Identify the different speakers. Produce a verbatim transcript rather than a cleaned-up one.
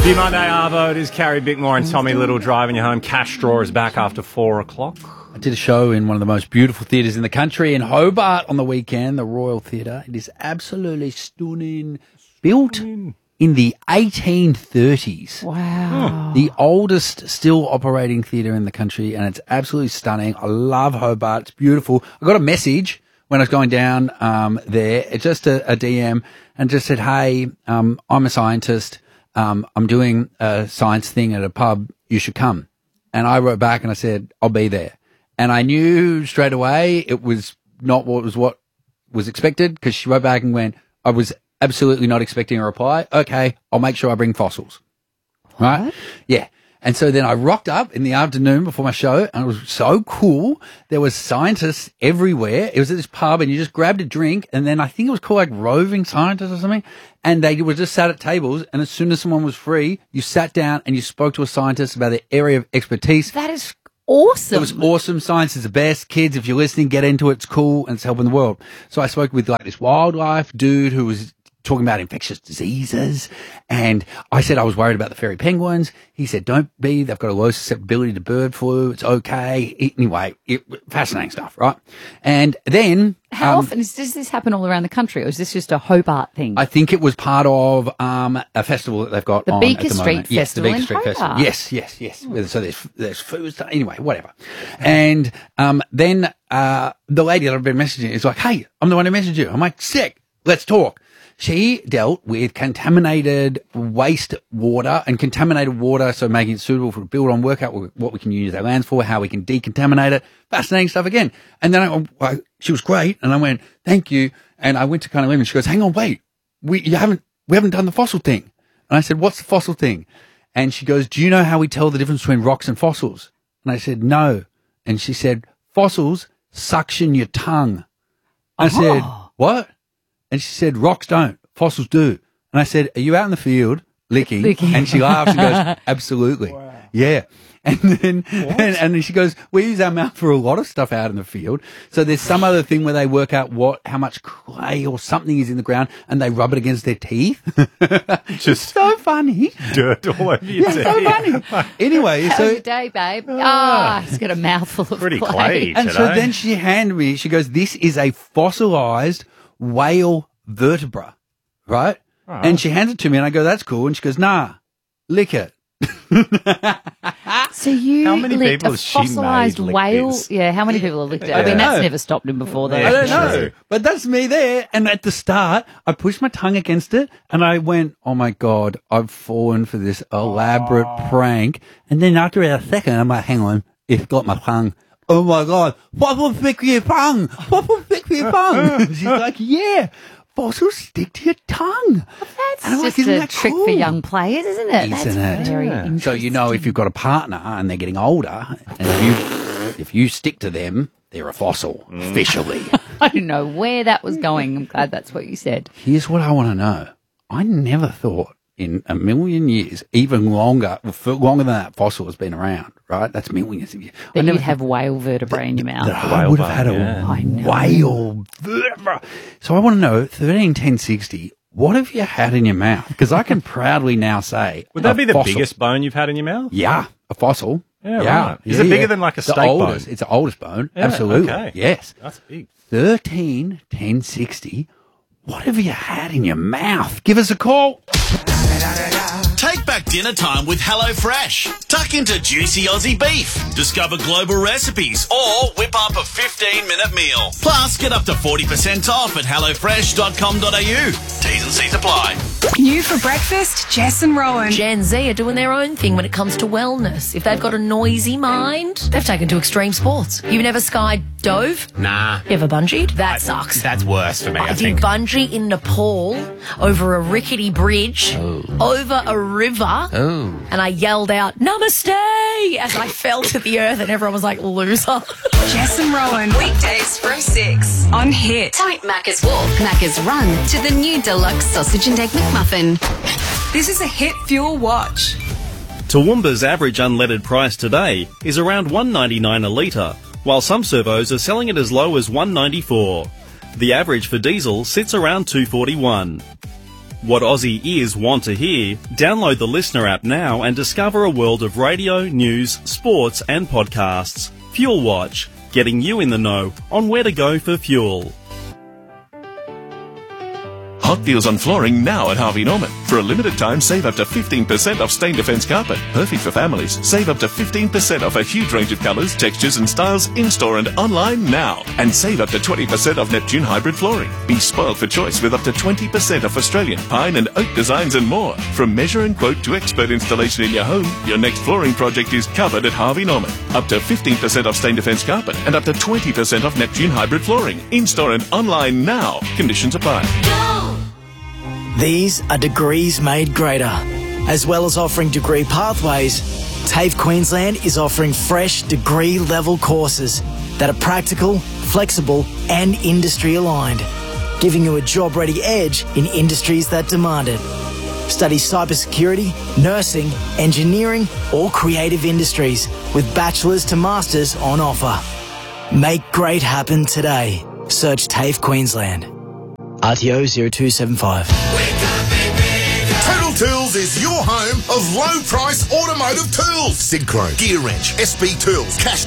Speaker 1: The Monday Arvo, it is Carrie Bickmore and Tommy Little driving you home. Cash Draw is back after four o'clock.
Speaker 2: I did a show in one of the most beautiful theatres in the country in Hobart on the weekend, the Royal Theatre. It is absolutely stunning. Built in the eighteen thirties.
Speaker 3: Wow.
Speaker 2: The oldest still operating theatre in the country, and it's absolutely stunning. I love Hobart. It's beautiful. I got a message when I was going down um, there, it's just a, a D M, and just said, hey, um, I'm a scientist. Um, I'm doing a science thing at a pub. You should come. And I wrote back and I said, I'll be there. And I knew straight away it was not what was what was expected, because she wrote back and went, I was absolutely not expecting a reply. Okay, I'll make sure I bring fossils. Right?
Speaker 3: What?
Speaker 2: Yeah. And so then I rocked up in the afternoon before my show, and it was so cool. There was scientists everywhere. It was at this pub, and you just grabbed a drink, and then I think it was called like Roving Scientists or something, and they were just sat at tables, and as soon as someone was free, you sat down and you spoke to a scientist about their area of expertise.
Speaker 3: That is awesome.
Speaker 2: It was awesome. Science is the best. Kids, if you're listening, get into it. It's cool, and it's helping the world. So I spoke with like this wildlife dude who was talking about infectious diseases, and I said I was worried about the fairy penguins. He said, don't be, they've got a low susceptibility to bird flu. It's okay. Anyway, it, fascinating stuff, right? And then...
Speaker 3: How
Speaker 2: um,
Speaker 3: often is, does this happen all around the country, or is this just a Hobart thing?
Speaker 2: I think it was part of um, a festival that they've got
Speaker 3: The
Speaker 2: on
Speaker 3: Beaker
Speaker 2: at the
Speaker 3: Street
Speaker 2: moment. Yes, the
Speaker 3: Festival
Speaker 2: Beaker
Speaker 3: in
Speaker 2: Street
Speaker 3: Hobart.
Speaker 2: Festival. Yes, yes, yes. So there's there's food stuff. Anyway, whatever. And um, then uh, the lady that I've been messaging is like, hey, I'm the one who messaged you. I'm like, sick. Let's talk. She dealt with contaminated waste water and contaminated water, so making it suitable for build on, work out what we can use our lands for, how we can decontaminate it. Fascinating stuff again. And then I, I, she was great, and I went, thank you. And I went to kind of leave, and she goes, hang on, wait, we you haven't we haven't done the fossil thing. And I said, what's the fossil thing? And she goes, do you know how we tell the difference between rocks and fossils? And I said, no. And she said, fossils suction your tongue. I
Speaker 3: Uh-huh.
Speaker 2: said, what? And she said, rocks don't, fossils do. And I said, are you out in the field licking?
Speaker 3: Licking.
Speaker 2: And she laughs and goes, absolutely. Wow. Yeah. And then, and, and then she goes, we use our mouth for a lot of stuff out in the field. So there's some other thing where they work out what, how much clay or something is in the ground, and they rub it against their teeth.
Speaker 1: Just
Speaker 2: so funny.
Speaker 1: dirt all over your
Speaker 2: Yeah, so funny. Anyway,
Speaker 3: How's
Speaker 2: so
Speaker 3: your day, babe? Ah, he's got a mouthful of
Speaker 1: pretty
Speaker 3: clay.
Speaker 1: clay.
Speaker 2: and so
Speaker 1: today.
Speaker 2: then she handed me, she goes, this is a fossilized whale vertebra, right?
Speaker 1: Oh.
Speaker 2: And she hands it to me, and I go, that's cool. And she goes, nah, lick it.
Speaker 3: So you
Speaker 1: How many
Speaker 3: licked
Speaker 1: people
Speaker 3: a
Speaker 1: has she made
Speaker 3: fossilized
Speaker 1: lick
Speaker 3: whale?
Speaker 1: this?
Speaker 3: Yeah, how many people have licked it? I
Speaker 1: Yeah.
Speaker 3: mean, that's
Speaker 2: No.
Speaker 3: never stopped him before, though.
Speaker 1: Yeah.
Speaker 2: I don't
Speaker 1: True.
Speaker 2: know, but that's me there. And at the start, I pushed my tongue against it, and I went, oh my God, I've fallen for this elaborate prank. And then after a second, I'm like, hang on, it's got my tongue. Oh my God, what will fix your tongue? What will fix your tongue? She's like, yeah, fossils stick to your tongue.
Speaker 3: That's
Speaker 2: And I'm like,
Speaker 3: just
Speaker 2: isn't
Speaker 3: a
Speaker 2: that
Speaker 3: trick
Speaker 2: cool?
Speaker 3: for young players, isn't it?
Speaker 2: Isn't
Speaker 3: That's
Speaker 2: it?
Speaker 3: very
Speaker 1: Yeah.
Speaker 3: interesting.
Speaker 2: So you know if you've got a partner and they're getting older, and if you if you stick to them, they're a fossil officially.
Speaker 3: I don't know where that was going. I'm glad that's what you said.
Speaker 2: Here's what I want to know. I never thought in a million years, even longer, for longer than that fossil has been around, right? That's millions of years. I
Speaker 3: That
Speaker 2: never
Speaker 3: you'd have whale vertebrae in your mouth.
Speaker 2: that I would have had a
Speaker 1: yeah.
Speaker 3: I know.
Speaker 2: whale vertebra. So I want to know, thirteen ten sixty, what have you had in your mouth? Because I can proudly now say,
Speaker 1: Would that
Speaker 2: a
Speaker 1: be the
Speaker 2: fossil.
Speaker 1: biggest bone you've had in your mouth?
Speaker 2: Yeah, a fossil.
Speaker 1: Yeah, right. Is it bigger than like a
Speaker 2: It's the
Speaker 1: steak bone?
Speaker 2: oldest. It's the oldest bone.
Speaker 1: Yeah,
Speaker 2: Absolutely.
Speaker 1: okay.
Speaker 2: Yes.
Speaker 1: That's big.
Speaker 2: thirteen ten sixty. What have you had in your mouth? Give us a call.
Speaker 4: Take back dinner time with HelloFresh. Tuck into juicy Aussie beef. Discover global recipes or whip up a fifteen minute meal. Plus, get up to forty percent off at hello fresh dot com dot a u. T's and C's apply.
Speaker 5: New for breakfast, Jess and Rowan.
Speaker 6: Gen Z are doing their own thing when it comes to wellness. If they've got a noisy mind, they've taken to extreme sports. You've never skied dove?
Speaker 7: Nah.
Speaker 6: You ever bungeed? That sucks.
Speaker 7: That's worse for me, I,
Speaker 6: I did
Speaker 7: think.
Speaker 6: bungee in Nepal, over a rickety bridge, over a river,
Speaker 7: Oh.
Speaker 6: and I yelled out, Namaste, as I fell to the earth, and everyone was like, loser.
Speaker 5: Jess and Rowan. Weekdays from six on Hit.
Speaker 8: Don't Macca's walk, Macca's run to the new deluxe sausage and egg McMuffin.
Speaker 5: This is a Hit Fuel Watch.
Speaker 9: Toowoomba's average unleaded price today is around one ninety-nine a litre, while some servos are selling it as low as one ninety-four. The average for diesel sits around two forty-one. what Aussie ears want to hear, download the Listener app now and discover a world of radio, news, sports and podcasts. Fuel Watch, getting you in the know on where to go for fuel.
Speaker 7: Hot deals on flooring now at Harvey Norman. For a limited time, save up to fifteen percent off Stain Defense carpet. Perfect for families. Save up to fifteen percent off a huge range of colours, textures and styles in-store and online now. And save up to twenty percent off Neptune hybrid flooring. Be spoiled for choice with up to twenty percent off Australian, pine and oak designs and more. From measure and quote to expert installation in your home, your next flooring project is covered at Harvey Norman. Up to fifteen percent off Stain Defense carpet and up to twenty percent off Neptune hybrid flooring. In-store and online now. Conditions apply.
Speaker 10: These are degrees made greater. As well as offering degree pathways, TAFE Queensland is offering fresh degree-level courses that are practical, flexible and industry-aligned, giving you a job-ready edge in industries that demand it. Study cybersecurity, nursing, engineering or creative industries with bachelor's to master's on offer. Make great happen today. Search TAFE Queensland. R T O zero two seven five.
Speaker 11: Total Tools is your home of low-price automotive tools. Synchrone, Gear Wrench, S B Tools, Cash